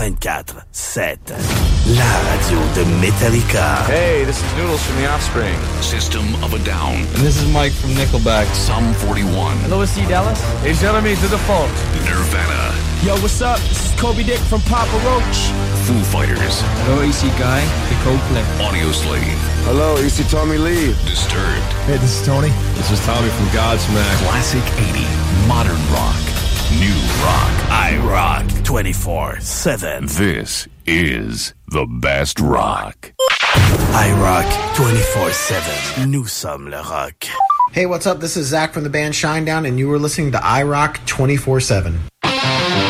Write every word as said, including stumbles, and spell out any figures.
vingt-quatre sept. La radio de Metallica. Hey, this is Noodles from The Offspring. System of a Down. And this is Mike from Nickelback. Sum forty-one. Hello, it's C. Dallas. Hey, Jeremy, to the fault. Nirvana. Yo, what's up? This is Kobe Dick from Papa Roach. Foo Fighters. Hello, A C Guy, the Coldplay. Audioslave. Hello, A C Tommy Lee. Disturbed. Hey, this is Tony. This is Tommy from Godsmack. Classic eighty. Modern rock. New rock. I rock twenty-four seven. This is the best rock. I rock twenty-four seven. Nous sommes le rock. Hey, what's up? This is Zach from the band Shinedown, and you were listening to I Rock twenty-four seven.